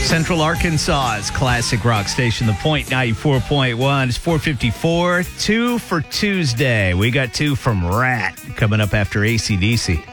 Central Arkansas's classic rock station, The Point 94.1. It's 4:54, 2 for Tuesday. We got 2 from Rat coming up after AC/DC.